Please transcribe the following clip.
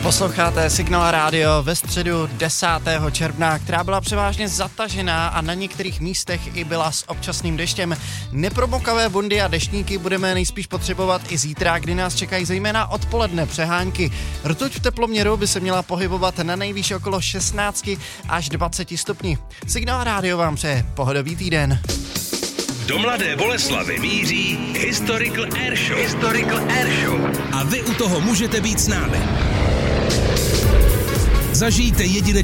Posloucháte Signál Radio ve středu 10. června, která byla převážně zatažená a na některých místech i byla s občasným deštěm. Nepromokavé bundy a deštníky budeme nejspíš potřebovat i zítra, kdy nás čekají zejména odpoledne přehánky. Rtuť v teploměru by se měla pohybovat na nejvýš okolo 16 až 20 stupni. Signál Radio vám přeje pohodový týden. Do Mladé Boleslavi míří Historical Airshow. A vy u toho můžete být s námi. Zažijte jedinečný